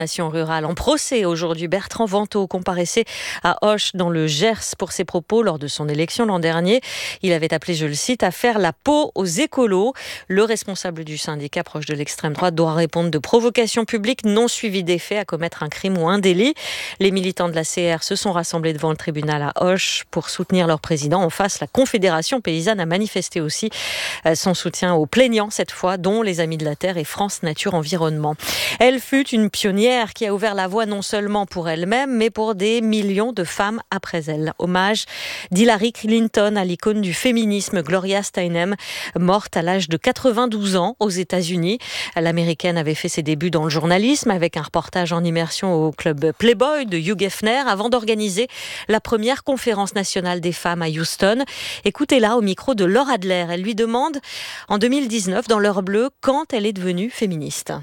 Nation rurale en procès aujourd'hui. Bertrand Vantaux comparaissait à Auch dans le Gers pour ses propos lors de son élection l'an dernier. Il avait appelé, je le cite, à faire la peau aux écolos. Le responsable du syndicat proche de l'extrême droite doit répondre de provocation publique non suivie des faits à commettre un crime ou un délit. Les militants de la CR se sont rassemblés devant le tribunal à Auch pour soutenir leur président. En face, la Confédération paysanne a manifesté aussi son soutien aux plaignants cette fois, dont les Amis de la Terre et France Nature Environnement. Elle fut une pionnière qui a ouvert la voie non seulement pour elle-même, mais pour des millions de femmes après elle. Hommage d'Hillary Clinton à l'icône du féminisme, Gloria Steinem, morte à l'âge de 92 ans aux États-Unis. L'américaine avait fait ses débuts dans le journalisme avec un reportage en immersion au club Playboy de Hugh Hefner avant d'organiser la première conférence nationale des femmes à Houston. Écoutez-la au micro de Laura Adler. Elle lui demande en 2019 dans l'heure bleue quand elle est devenue féministe.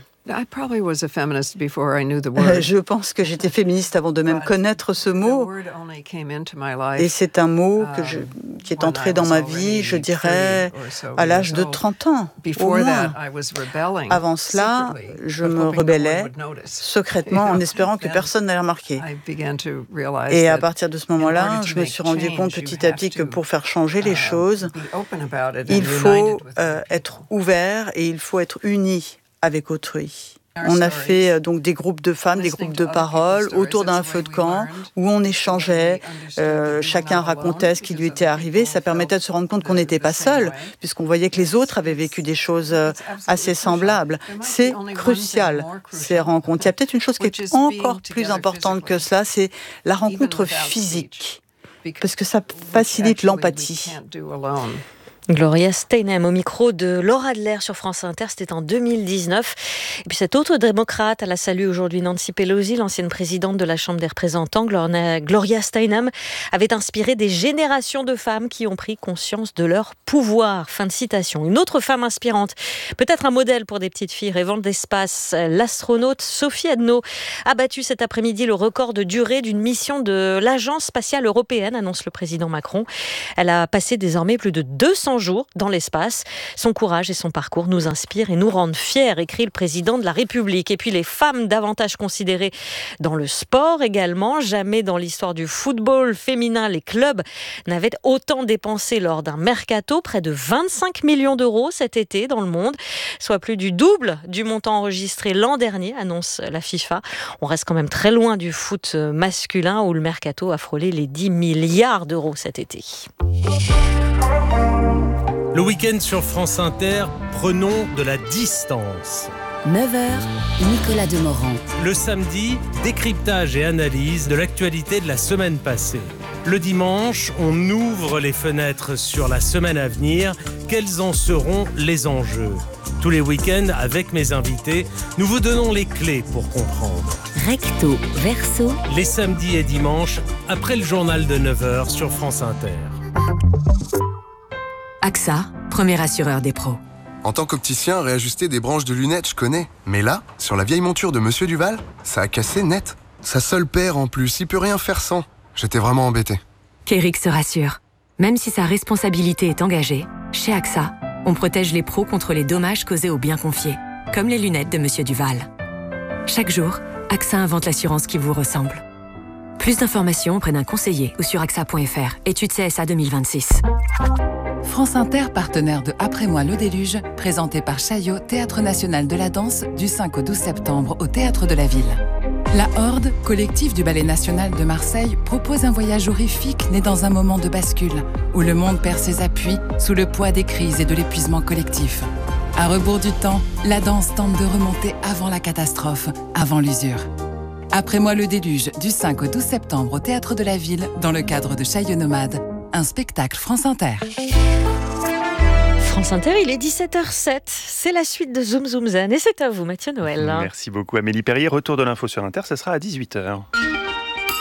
Je pense que j'étais féministe avant de même connaître ce mot. Et c'est un mot qui est entré dans ma vie, je dirais, à l'âge de 30 ans, au moins. Avant cela, je me rebellais secrètement en espérant que personne n'allait remarquer. Et à partir de ce moment-là, je me suis rendu compte petit à petit que pour faire changer les choses, il faut être ouvert et il faut être uni avec autrui. On a fait donc des groupes de femmes, des groupes de parole autour d'un feu de camp où on échangeait, chacun racontait ce qui lui était arrivé. Ça permettait de se rendre compte qu'on n'était pas seul, puisqu'on voyait que les autres avaient vécu des choses assez semblables. C'est crucial, ces rencontres. Il y a peut-être une chose qui est encore plus importante que cela, c'est la rencontre physique, parce que ça facilite l'empathie. Gloria Steinem au micro de Laura Adler sur France Inter, c'était en 2019. Et puis cette autre démocrate, elle a salué aujourd'hui Nancy Pelosi, l'ancienne présidente de la Chambre des représentants. Gloria Steinem avait inspiré des générations de femmes qui ont pris conscience de leur pouvoir. Fin de citation. Une autre femme inspirante, peut-être un modèle pour des petites filles rêvant d'espace, l'astronaute Sophie Adno a battu cet après-midi le record de durée d'une mission de l'Agence spatiale européenne, annonce le président Macron. Elle a passé désormais plus de 200 jours dans l'espace. Son courage et son parcours nous inspirent et nous rendent fiers, écrit le président de la République. Et puis les femmes davantage considérées dans le sport également. Jamais dans l'histoire du football féminin, les clubs n'avaient autant dépensé lors d'un mercato, près de 25 millions d'euros cet été dans le monde, soit plus du double du montant enregistré l'an dernier, annonce la FIFA. On reste quand même très loin du foot masculin où le mercato a frôlé les 10 milliards d'euros cet été. Le week-end sur France Inter, prenons de la distance. 9h, Nicolas Demorand. Le samedi, décryptage et analyse de l'actualité de la semaine passée. Le dimanche, on ouvre les fenêtres sur la semaine à venir. Quels en seront les enjeux ? Tous les week-ends, avec mes invités, nous vous donnons les clés pour comprendre. Recto, verso. Les samedis et dimanches, après le journal de 9h sur France Inter. AXA, premier assureur des pros. En tant qu'opticien, réajuster des branches de lunettes, je connais. Mais là, sur la vieille monture de Monsieur Duval, ça a cassé net. Sa seule paire en plus, il peut rien faire sans. J'étais vraiment embêté. Kéric se rassure. Même si sa responsabilité est engagée, chez AXA, on protège les pros contre les dommages causés aux biens confiés, comme les lunettes de Monsieur Duval. Chaque jour, AXA invente l'assurance qui vous ressemble. Plus d'informations auprès d'un conseiller ou sur axa.fr. Étude CSA 2026. France Inter, partenaire de Après moi le déluge, présenté par Chaillot, Théâtre National de la Danse, du 5 au 12 septembre au Théâtre de la Ville. La Horde, collectif du Ballet National de Marseille, propose un voyage horrifique né dans un moment de bascule, où le monde perd ses appuis sous le poids des crises et de l'épuisement collectif. À rebours du temps, la danse tente de remonter avant la catastrophe, avant l'usure. Après moi le déluge, du 5 au 12 septembre au Théâtre de la Ville, dans le cadre de Chaillot Nomade, un spectacle France Inter. France Inter, il est 17h07. C'est la suite de Zoom Zoom Zen et c'est à vous, Mathieu Noël. Merci beaucoup Amélie Perrier. Retour de l'info sur Inter, ça sera à 18h.